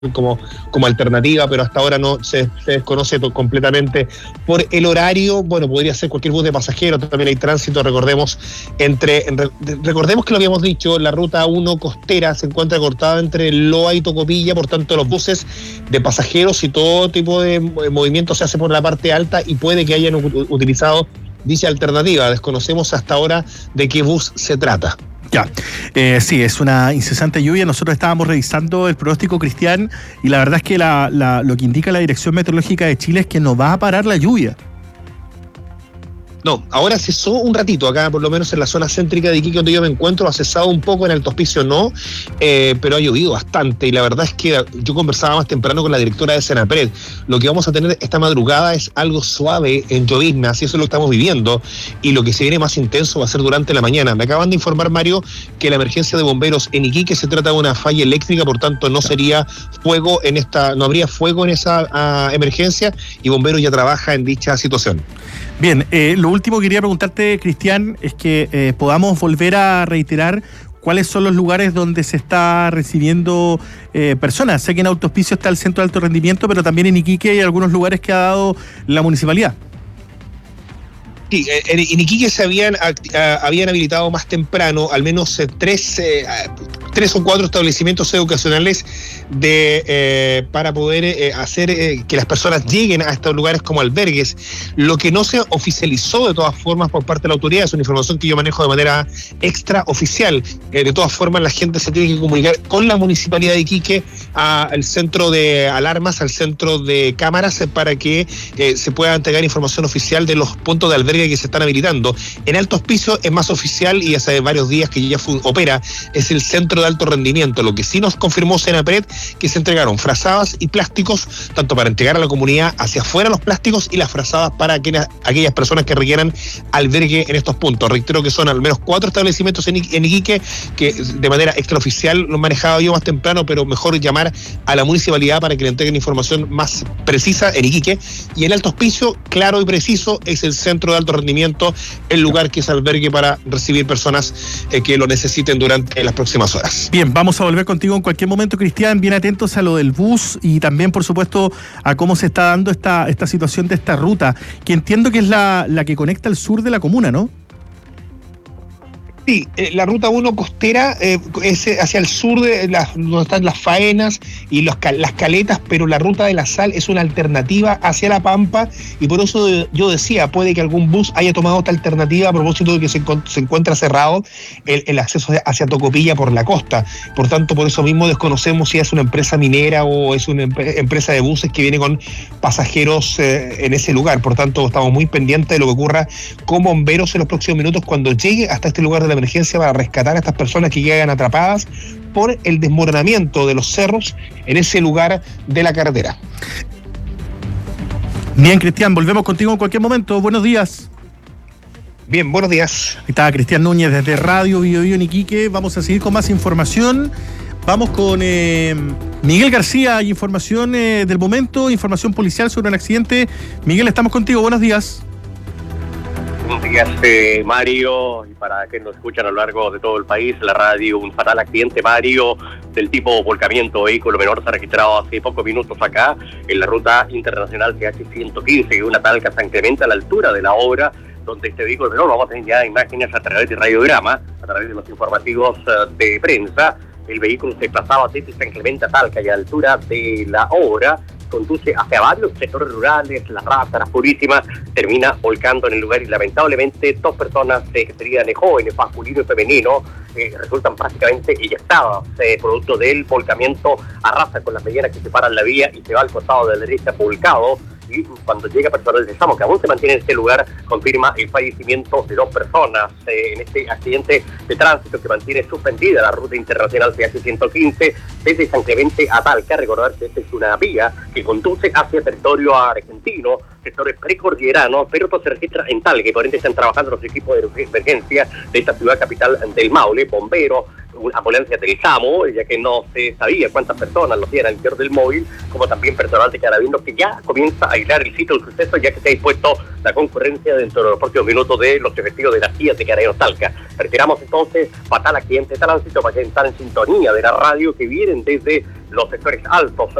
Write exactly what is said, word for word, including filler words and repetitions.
como, como alternativa, pero hasta ahora no se, se desconoce completamente por el horario. Bueno, podría ser cualquier bus de pasajeros, también hay tránsito, recordemos, entre recordemos que lo habíamos dicho, la ruta uno costera se encuentra cortada entre Loa y Tocopilla, por tanto los buses de pasajeros y todo tipo de movimiento se hace por la parte alta y puede que hayan utilizado dicha alternativa. Desconocemos hasta ahora de qué bus se trata. Ya, eh, sí, es una incesante lluvia. Nosotros estábamos revisando el pronóstico, Cristian, y la verdad es que la, la, lo que indica la Dirección Meteorológica de Chile es que no va a parar la lluvia. No, ahora cesó un ratito acá, por lo menos en la zona céntrica de Iquique, donde yo me encuentro, ha cesado un poco, en Alto Hospicio no, eh, pero ha llovido bastante, y la verdad es que yo conversaba más temprano con la directora de Senapred. Lo que vamos a tener esta madrugada es algo suave en lloviznas, y eso es lo que estamos viviendo, y lo que se viene más intenso va a ser durante la mañana. Me acaban de informar, Mario, que la emergencia de bomberos en Iquique se trata de una falla eléctrica, por tanto no sería fuego en esta, no habría fuego en esa uh, emergencia, y bomberos ya trabaja en dicha situación. Bien, eh, lo último que quería preguntarte, Cristian, es que eh, podamos volver a reiterar cuáles son los lugares donde se está recibiendo eh, personas. Sé que en Alto Hospicio está el Centro de Alto Rendimiento, pero también en Iquique hay algunos lugares que ha dado la municipalidad. Sí, en, en Iquique se habían, a, habían habilitado más temprano al menos eh, tres, eh, tres o cuatro establecimientos educacionales de eh, para poder eh, hacer eh, que las personas lleguen a estos lugares como albergues. Lo que no se oficializó de todas formas por parte de la autoridad, es una información que yo manejo de manera extraoficial. Eh, de todas formas, la gente se tiene que comunicar con la Municipalidad de Iquique, al centro de alarmas, al centro de cámaras, eh, para que eh, se pueda entregar información oficial de los puntos de albergue que se están habilitando. En Alto Hospicio es más oficial y hace varios días que ya fue, opera, es el Centro de Alto Rendimiento. Lo que sí nos confirmó Senapred, que se entregaron frazadas y plásticos, tanto para entregar a la comunidad hacia afuera los plásticos y las frazadas para aquellas, aquellas personas que requieran albergue en estos puntos. Reitero que son al menos cuatro establecimientos en, en Iquique, que de manera extraoficial lo manejaba yo más temprano, pero mejor llamar a la municipalidad para que le entreguen información más precisa en Iquique. Y en Alto Hospicio, claro y preciso, es el Centro de Alto Rendimiento, el lugar que es albergue para recibir personas eh, que lo necesiten durante las próximas horas. Bien, vamos a volver contigo en cualquier momento, Cristian, bien atentos a lo del bus y también, por supuesto, a cómo se está dando esta, esta situación de esta ruta, que entiendo que es la, la que conecta el sur de la comuna, ¿no? Sí, eh, la ruta uno costera eh, es hacia el sur de las, donde están las faenas y los, las caletas, pero la ruta de la sal es una alternativa hacia la Pampa, y por eso yo decía, puede que algún bus haya tomado esta alternativa a propósito de que se, se encuentra cerrado el, el acceso hacia Tocopilla por la costa. Por tanto, por eso mismo desconocemos si es una empresa minera o es una empresa de buses que viene con pasajeros eh, en ese lugar. Por tanto, estamos muy pendientes de lo que ocurra con bomberos en los próximos minutos cuando llegue hasta este lugar de la emergencia para rescatar a estas personas que llegan atrapadas por el desmoronamiento de los cerros en ese lugar de la carretera. Bien, Cristian, volvemos contigo en cualquier momento. Buenos días. Bien, buenos días. Ahí está Cristian Núñez desde Radio Bio Bio en Iquique. Vamos a seguir con más información. Vamos con eh, Miguel García. Hay información eh, del momento, información policial sobre un accidente. Miguel, estamos contigo. Buenos días. Buenos días, eh, Mario, y para que nos escuchan a lo largo de todo el país, la radio, un fatal accidente, Mario, del tipo volcamiento vehículo menor se ha registrado hace pocos minutos acá, en la ruta internacional C H ciento quince, que una talca San Clemente a la altura de la obra, donde este vehículo menor, vamos a tener ya imágenes a través de radiograma, a través de los informativos uh, de prensa. El vehículo se desplazaba desde San Clemente a Talca y a la altura de la obra, conduce hacia varios sectores rurales, la raza, las purísimas, termina volcando en el lugar y lamentablemente dos personas eh, que serían jóvenes, masculino y femenino, eh, resultan prácticamente eyectadas, eh, producto del volcamiento, arrasa con las medianas que separan la vía y se va al costado de la derecha volcado. Y cuando llega personal de SAMO, que aún se mantiene en este lugar, confirma el fallecimiento de dos personas eh, en este accidente de tránsito que mantiene suspendida la ruta internacional C H ciento quince desde San Clemente a Talca. Recordar que esta es una vía que conduce hacia territorio argentino, sectores precordilleranos, pero esto se registra en Talca, y por ende están trabajando los equipos de emergencia de esta ciudad capital del Maule, bomberos, ambulancia del SAMU, ya que no se sabía cuántas personas lo hacían al interior del móvil, como también personal de Carabineros que ya comienza a aislar el sitio del suceso, ya que se ha dispuesto la concurrencia dentro de los próximos minutos de los efectivos de las guías de Carabineros Talca. Retiramos entonces fatal accidente de tránsito para que están en sintonía de la radio, que vienen desde los sectores altos